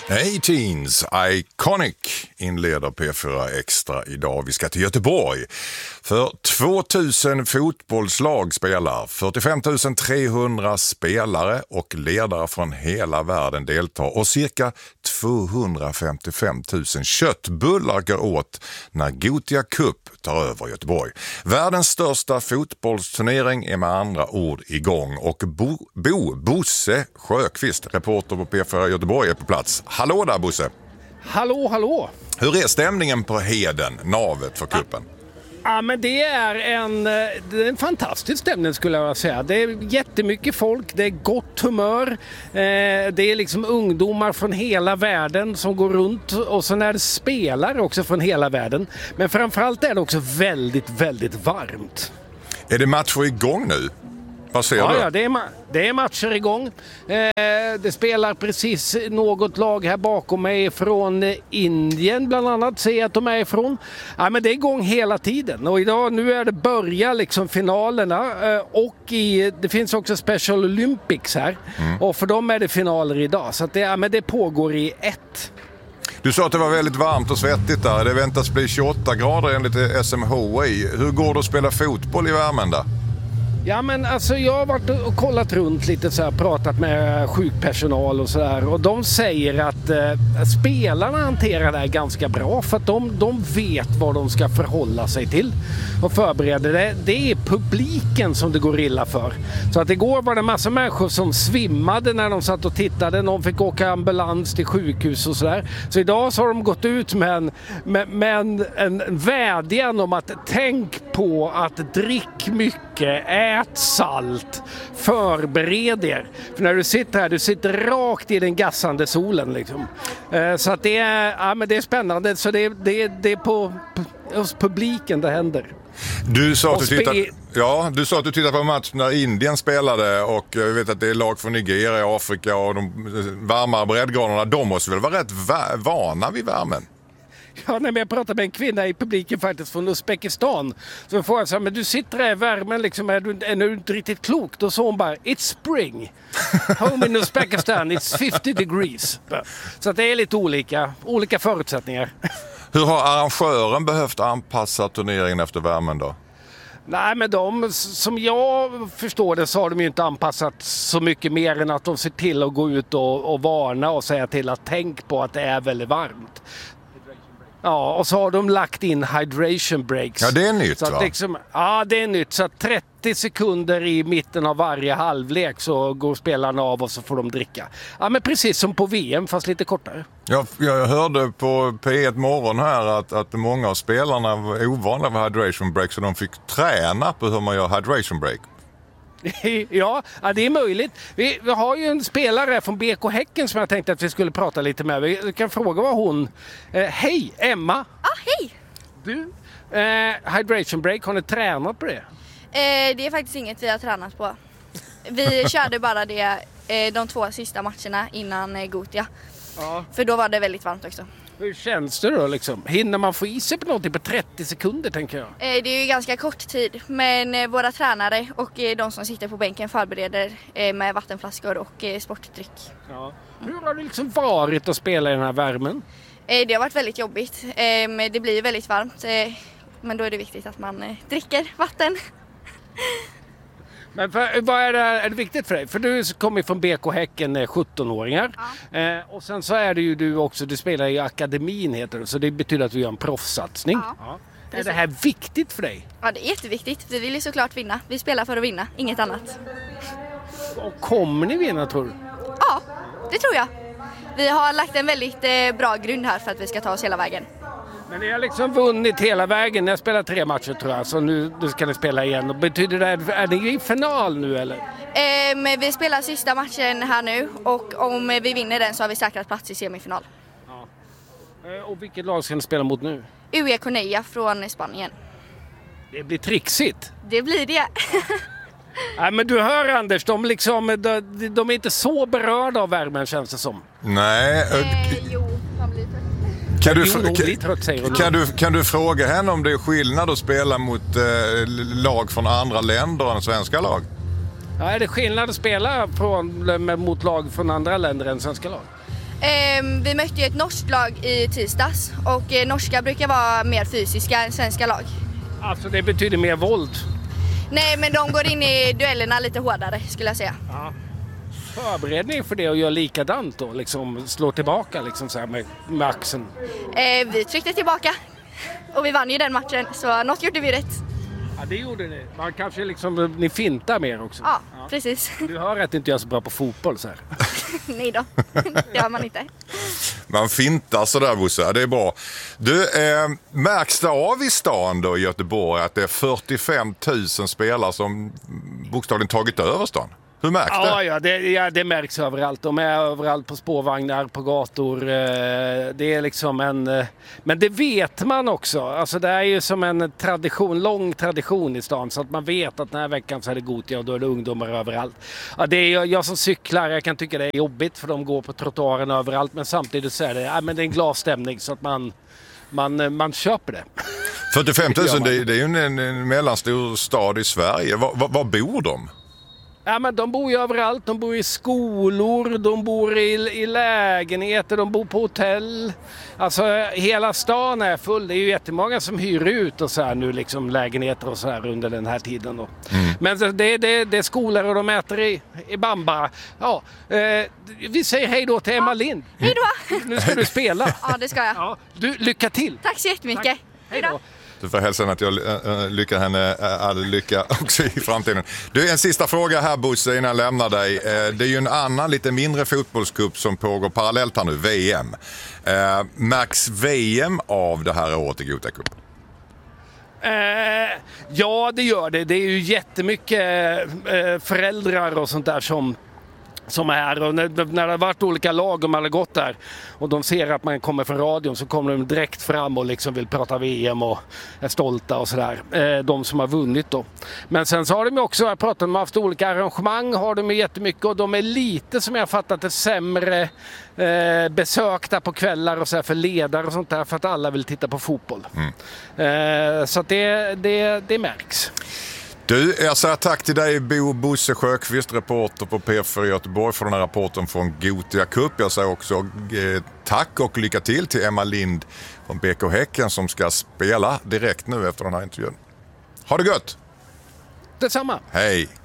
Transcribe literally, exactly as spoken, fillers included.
A-Teens Iconic inleder P fyra Extra idag. Vi ska till Göteborg. För tvåtusen fotbollslag spelar, fyrtiofem tusen trehundra spelare och ledare från hela världen deltar och cirka tvåhundrafemtiofem tusen köttbullar går åt när Gothia Cup tar över Göteborg. Världens största fotbollsturnering är med andra ord igång och Bo, Bo Bosse Sjöqvist, reporter på P fyra Göteborg, är på plats. Hallå där Bosse! Hallå, hallå! Hur är stämningen på Heden, navet för kuppen? Ja, men det är en, det är en fantastisk stämning skulle jag säga. Det är jättemycket folk, det är gott humör. Eh, det är liksom ungdomar från hela världen som går runt och sen är det spelare också från hela världen. Men framförallt är det också väldigt, väldigt varmt. Är det matcher igång nu? Vad ser ja, du? Ja, det är, ma- det är matcher igång. Eh, det spelar precis något lag här bakom mig från eh, Indien bland annat, ser jag att de är ifrån. Ja, men det är igång hela tiden och idag, nu är det börja liksom finalerna eh, och i, det finns också Special Olympics här mm. och för dem är det finaler idag så att det, ja, men det pågår i ett. Du sa att det var väldigt varmt och svettigt där. Det väntas bli tjugoåtta grader enligt S M H I. Hur går det att spela fotboll i värmen där? Ja, men alltså jag har varit och kollat runt lite så här, pratat med sjukpersonal och så där och de säger att eh, spelarna hanterar det här ganska bra för att de, de vet vad de ska förhålla sig till och förbereder det. Det är publiken som det går illa för. Så att igår var det en massa människor som svimmade när de satt och tittade. Någon fick åka ambulans till sjukhus och sådär. Så idag så har de gått ut med en, med, med en, en vädjan om att tänk på att drick mycket, ät salt, förbered er. För när du sitter här, du sitter rakt i den gassande solen liksom. Eh, så att det är, ja, men det är spännande. Så det, det, det är på, hos publiken det händer. Du sa, att du, spe- tittade, ja, du sa att du tittade på match när Indien spelade och jag vet att det är lag från Nigeria, Afrika och de varmare breddgraderna. De måste väl vara rätt va- vana vid värmen? Ja, när jag pratade med en kvinna i publiken faktiskt från Uzbekistan så får jag säga, men du sitter här i värmen liksom, är du, är du inte riktigt klok? Då sa hon bara, it's spring. Home in Uzbekistan, it's fifty degrees. Så att det är lite olika, olika förutsättningar. Hur har arrangören behövt anpassa turneringen efter värmen då? Nej, men de, som jag förstår det så har de ju inte anpassat så mycket mer än att de ser till att gå ut och, och varna och säga till att tänk på att det är väldigt varmt. Ja, och så har de lagt in hydration breaks. Ja, det är nytt så att va? liksom, ja, det är nytt. Så att trettio sekunder i mitten av varje halvlek så går spelarna av och så får de dricka. Ja, men precis som på V M fast lite kortare. Jag, jag hörde på P ett morgon här att, att många av spelarna var ovana vid hydration break så de fick träna på hur man gör hydration break. Ja, ja, det är möjligt. Vi, vi har ju en spelare från B K Häcken som jag tänkte att vi skulle prata lite med. Vi kan fråga vad hon... Eh, hej, Emma! Ja, ah, hej! Du, eh, hydration break, har ni tränat på det? Eh, det är faktiskt inget vi har tränat på. Vi körde bara det eh, de två sista matcherna innan eh, Gothia. Ja. För då var det väldigt varmt också. Hur känns det då liksom? Hinner man få i sig på någonting på trettio sekunder tänker jag? Eh, det är ju ganska kort tid, men eh, våra tränare och eh, de som sitter på bänken förbereder eh, med vattenflaskor och eh, sportdryck. Ja. Hur har det liksom varit att spela i den här värmen? Eh, det har varit väldigt jobbigt. Eh, men det blir väldigt varmt, eh, men då är det viktigt att man eh, dricker vatten. Men för, vad är det, är det viktigt för dig? För du kommer från B K Häcken, sjuttonåringar. Ja. Eh, och sen så är det ju du också, du spelar i akademin heter det, så det betyder att du gör en proffssatsning. Ja. Ja. Är det här viktigt för dig? Ja, det är jätteviktigt. Vi vill ju såklart vinna. Vi spelar för att vinna, inget annat. Och kommer ni vinna tror du? Ja, det tror jag. Vi har lagt en väldigt eh, bra grund här för att vi ska ta oss hela vägen. Men ni har liksom vunnit hela vägen. Ni har spelat tre matcher tror jag, så nu, nu ska ni spela igen. Och betyder det, är ni i final nu eller? Eh, men vi spelar sista matchen här nu och om vi vinner den så har vi säkrat plats i semifinal. Ja. Eh, och vilket lag ska ni spela mot nu? U E Cornella från Spanien. Det blir trixigt. Det blir det. Nej, men du hör Anders, de, liksom, de, de är inte så berörda av värmen känns det som. Nej. Eh, jo, man blir trött. Kan du, jo, de blir trött, säger hon. kan, du, kan du fråga henne om det är skillnad att spela mot eh, lag från andra länder än svenska lag? Ja, är det skillnad att spela från, mot lag från andra länder än svenska lag? Eh, vi mötte ju ett norskt lag i tisdags och eh, norska brukar vara mer fysiska än svenska lag. Alltså det betyder mer våld? Nej, men de går in i duellerna lite hårdare skulle jag säga. Ja. Förberedning för det och göra likadant då, liksom slå tillbaka liksom så här med, med axeln? Eh, vi tryckte tillbaka och vi vann ju den matchen, så något gjorde vi rätt. Ja, det gjorde ni. Man kanske liksom, ni fintar mer också. Ja, ja. Precis. Du hör att inte jag är så bra på fotboll så här. Nej då, det har man inte. Man fintar sådär, Bosse, det är bra. Du, eh, märks det av i stan då i Göteborg att det är fyrtiofem tusen spelare som bokstavligen tagit över stan? Hur märks det? Ja, ja, det, ja, det märks överallt. De är överallt på spårvagnar, på gator. Det är liksom en... Men det vet man också. Alltså det är ju som en tradition, lång tradition i stan. Så att man vet att den här veckan så är det Gothia och då är det ungdomar överallt. Ja, det är jag som cyklar, jag kan tycka det är jobbigt för de går på trottoaren överallt. Men samtidigt så är det, ja, men det är en glasstämning så att man, man, man köper det. fyrtiofem tusen, det, det är ju en, en mellanstor stad i Sverige. Var, var, var bor de? Ja, men de bor ju överallt. De bor i skolor, de bor i, i lägenheter, de bor på hotell. Alltså hela stan är full. Det är ju jättemånga som hyr ut och så här nu liksom lägenheter och så här under den här tiden då. Mm. Men det, det, det är skolor och de äter i, i bamba. Ja, eh, vi säger hej då till Emma ja. Lind. Hej då! Nu ska du spela. Ja, det ska jag. Ja, du, lycka till. Tack så jättemycket. Tack. Hej då. Du får hälsa att jag äh, lyckar henne äh, all lycka också i framtiden. Du, en sista fråga här, Bosse, innan jag lämnar dig. Eh, det är ju en annan lite mindre fotbollscup som pågår parallellt här nu, V M. Eh, märks V M av det här året i Gothia Cup? Eh, ja, det gör det. Det är ju jättemycket eh, föräldrar och sånt där som som är här, och när, när det har varit olika lag och man har gått där och de ser att man kommer från radion så kommer de direkt fram och liksom vill prata V M och är stolta och sådär. Eh, de som har vunnit då. Men sen så har de ju också, jag pratat om, haft olika arrangemang har de ju jättemycket och de är lite, som jag fattat det, sämre eh, besökta på kvällar och så här för ledare och sånt där för att alla vill titta på fotboll. Mm. Eh, så att det, det, det märks. Du, jag säger tack till dig, Bo Bosse Sjöqvist, reporter på P fyra Göteborg, för den här rapporten från Gothia Cup. Jag säger också eh, tack och lycka till till Emma Lind från B K Häcken som ska spela direkt nu efter den här intervjun. Ha det gött! Detsamma! Hej!